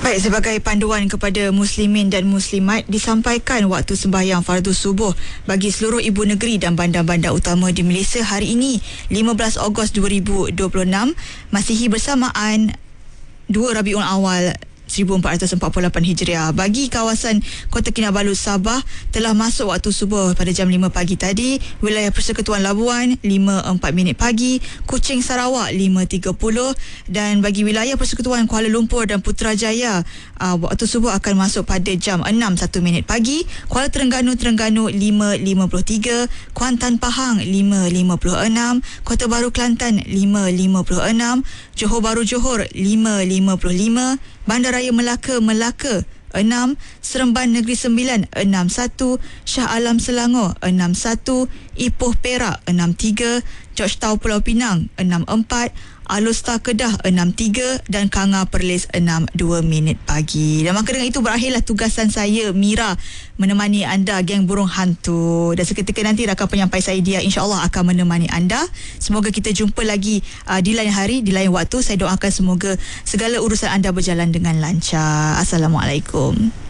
Baik, sebagai panduan kepada muslimin dan muslimat, disampaikan waktu sembahyang fardu subuh bagi seluruh ibu negeri dan bandar-bandar utama di Malaysia hari ini 15 Ogos 2026 Masihi bersamaan 2 Rabiul Awal 1448 Hijriah. Bagi kawasan Kota Kinabalu, Sabah, telah masuk waktu subuh pada jam 5 pagi tadi. Wilayah Persekutuan Labuan 5.4 pagi, Kuching Sarawak 5.30, dan bagi wilayah Persekutuan Kuala Lumpur dan Putrajaya waktu subuh akan masuk pada jam 6.1 pagi. Kuala Terengganu 5.53, Kuantan Pahang 5.56, Kota Baru Kelantan 5.56, Johor Bahru Johor 5.55, Bandaraya Melaka 6, Seremban Negeri Sembilan 61, Shah Alam Selangor 61, Ipoh Perak 63, Georgetown Pulau Pinang 64, Alor Kedah 63 dan Kanga Perlis 6.2 pagi. Dan maka dengan itu berakhirlah tugasan saya, Mira, menemani anda geng burung hantu. Dan seketika nanti rakan penyampai saya Dia insya-Allah akan menemani anda. Semoga kita jumpa lagi di lain hari, di lain waktu. Saya doakan semoga segala urusan anda berjalan dengan lancar. Assalamualaikum.